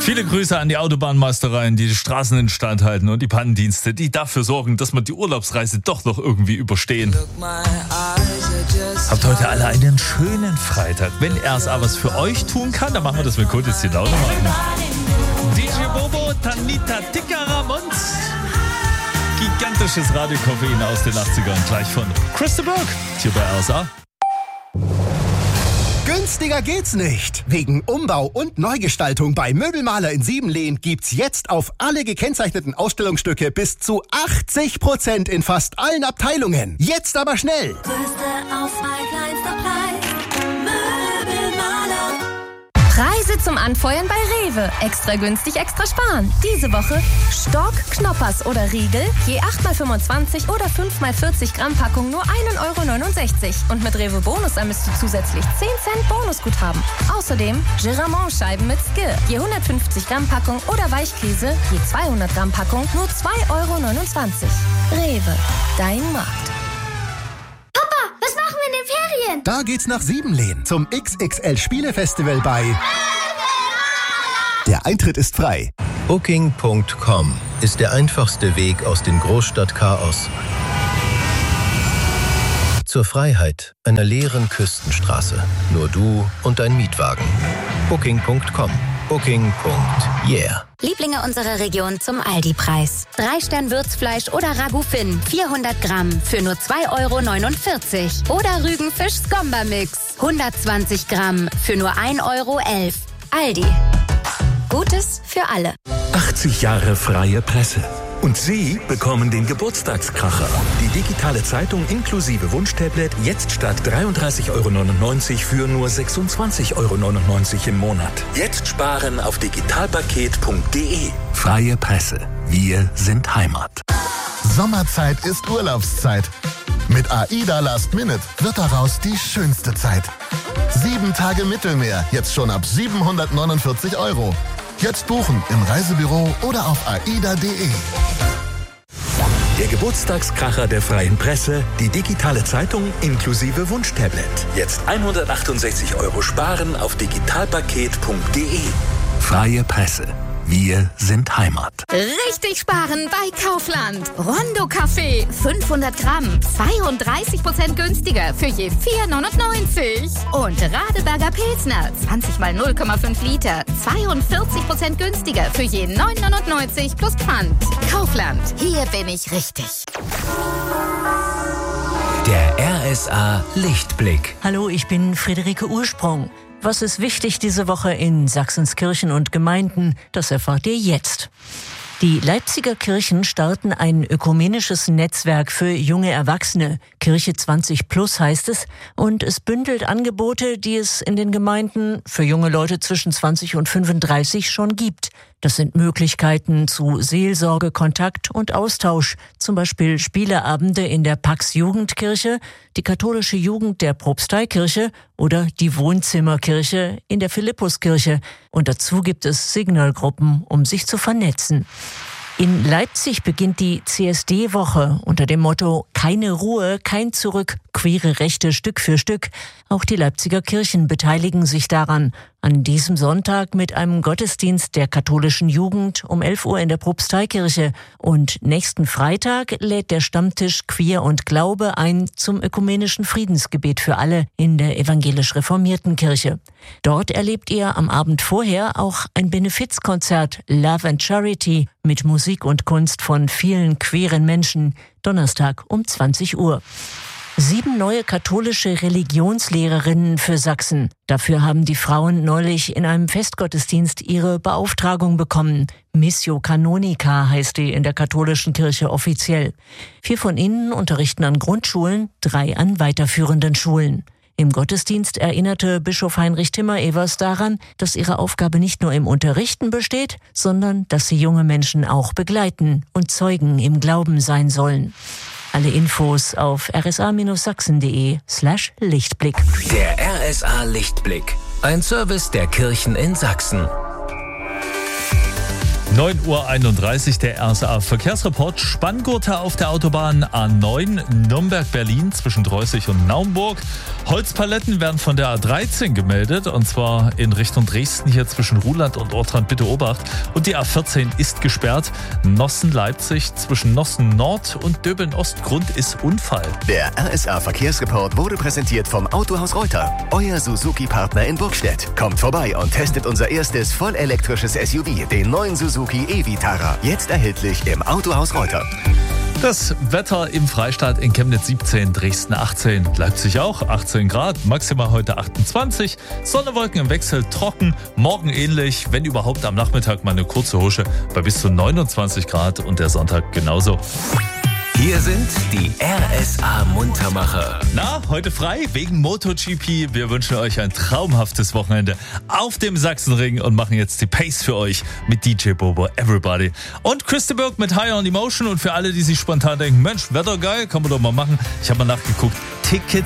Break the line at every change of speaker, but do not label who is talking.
Viele Grüße an die Autobahnmeistereien, die Straßen instand halten und die Pannendienste, die dafür sorgen, dass wir die Urlaubsreise doch noch irgendwie überstehen. Habt heute alle einen schönen Freitag. Wenn RSA was für euch tun kann, dann machen wir das mit Codes die Laune machen. DJ Bobo, Tanita Tickeramons. Gigantisches Radiokoffein aus den 80ern, gleich von Chris Burke, hier bei RSA.
Günstiger geht's nicht. Wegen Umbau und Neugestaltung bei Möbelmaler in Siebenlehn gibt's jetzt auf alle gekennzeichneten Ausstellungsstücke bis zu 80% in fast allen Abteilungen. Jetzt aber schnell!
Größte Auswahl, kleinster Preis. Möbelmaler.
Preise zum Anfeuern bei Rewe. Extra günstig, extra sparen. Diese Woche Stork, Knoppers oder Riegel, je 8x25 oder 5x40 Gramm Packung nur 1,69 €. Und mit Rewe Bonus ermisst du zusätzlich 10 Cent Bonusguthaben. Außerdem Giramont-Scheiben mit Skir, je 150 Gramm Packung oder Weichkäse, je 200 Gramm Packung nur 2,29 €. Rewe, dein Markt.
Was machen wir in den Ferien?
Da geht's nach Siebenlehn zum XXL-Spielefestival bei... Der Eintritt ist frei.
Booking.com ist der einfachste Weg aus dem Großstadtchaos zur Freiheit einer leeren Küstenstraße. Nur du und dein Mietwagen. Booking.com. Booking.yeah.
Lieblinge unserer Region zum Aldi-Preis. 3-Stern-Würzfleisch oder Ragout Finn, 400 Gramm für nur 2,49 €. Oder Rügenfisch Skomba-Mix, 120 Gramm für nur 1,11 €. Aldi. Gutes für alle.
80 Jahre freie Presse. Und Sie bekommen den Geburtstagskracher. Die digitale Zeitung inklusive Wunschtablet jetzt statt 33,99 € für nur 26,99 € im Monat. Jetzt sparen auf digitalpaket.de. Freie Presse. Wir sind Heimat.
Sommerzeit ist Urlaubszeit. Mit AIDA Last Minute wird daraus die schönste Zeit. 7 Tage Mittelmeer, jetzt schon ab 749 €. Jetzt buchen im Reisebüro oder auf aida.de.
Der Geburtstagskracher der freien Presse, die digitale Zeitung inklusive Wunschtablet. Jetzt 168 € sparen auf digitalpaket.de. Freie Presse. Wir sind Heimat.
Richtig sparen bei Kaufland. Rondo Kaffee, 500 Gramm, 32% günstiger für je 4,99 €. Und Radeberger Pilsner, 20 mal 0,5 Liter, 42% günstiger für je 9,99 € plus Pfand. Kaufland, hier bin ich richtig.
Der RSA Lichtblick.
Hallo, ich bin Friederike Ursprung. Was ist wichtig diese Woche in Sachsens Kirchen und Gemeinden? Das erfahrt ihr jetzt. Die Leipziger Kirchen starten ein ökumenisches Netzwerk für junge Erwachsene. Kirche 20+ heißt es. Und es bündelt Angebote, die es in den Gemeinden für junge Leute zwischen 20 und 35 schon gibt. Das sind Möglichkeiten zu Seelsorge, Kontakt und Austausch. Zum Beispiel Spieleabende in der Pax Jugendkirche, die katholische Jugend der Propsteikirche oder die Wohnzimmerkirche in der Philippuskirche. Und dazu gibt es Signalgruppen, um sich zu vernetzen. In Leipzig beginnt die CSD-Woche unter dem Motto „Keine Ruhe, kein Zurück, queere Rechte Stück für Stück“. Auch die Leipziger Kirchen beteiligen sich daran. An diesem Sonntag mit einem Gottesdienst der katholischen Jugend um 11 Uhr in der Propsteikirche. Und nächsten Freitag lädt der Stammtisch Queer und Glaube ein zum ökumenischen Friedensgebet für alle in der evangelisch-reformierten Kirche. Dort erlebt ihr am Abend vorher auch ein Benefizkonzert Love and Charity mit Musik und Kunst von vielen queeren Menschen, Donnerstag um 20 Uhr. 7 neue katholische Religionslehrerinnen für Sachsen. Dafür haben die Frauen neulich in einem Festgottesdienst ihre Beauftragung bekommen. Missio Canonica heißt die in der katholischen Kirche offiziell. 4 von ihnen unterrichten an Grundschulen, 3 an weiterführenden Schulen. Im Gottesdienst erinnerte Bischof Heinrich Timmer-Evers daran, dass ihre Aufgabe nicht nur im Unterrichten besteht, sondern dass sie junge Menschen auch begleiten und Zeugen im Glauben sein sollen. Alle Infos auf rsa-sachsen.de/Lichtblick.
Der RSA Lichtblick. Ein Service der Kirchen in Sachsen.
9:31 Uhr, der RSA-Verkehrsreport. Spanngurte auf der Autobahn A9 Nürnberg-Berlin zwischen Dreußig und Naumburg. Holzpaletten werden von der A13 gemeldet, und zwar in Richtung Dresden hier zwischen Ruhland und Ortrand. Bitte Obacht. Und die A14 ist gesperrt. Nossen-Leipzig zwischen Nossen-Nord und Döbeln-Ost. Grund ist Unfall.
Der RSA-Verkehrsreport wurde präsentiert vom Autohaus Reuter, euer Suzuki-Partner in Burgstedt. Kommt vorbei und testet unser erstes vollelektrisches SUV, den neuen Suzuki e-Vitara. Jetzt erhältlich im Autohaus Reuter.
Das Wetter im Freistaat: in Chemnitz 17, Dresden 18, Leipzig auch 18 Grad, maximal heute 28. Sonne, Wolken im Wechsel, trocken, morgen ähnlich, wenn überhaupt am Nachmittag mal eine kurze Husche bei bis zu 29 Grad und der Sonntag genauso.
Hier sind die RSA-Muntermacher.
Na, heute frei wegen MotoGP. Wir wünschen euch ein traumhaftes Wochenende auf dem Sachsenring und machen jetzt die Pace für euch mit DJ Bobo, Everybody. Und Christa Burke mit High on Emotion. Und für alle, die sich spontan denken, Mensch, Wetter geil, kann man doch mal machen. Ich habe mal nachgeguckt. Tickets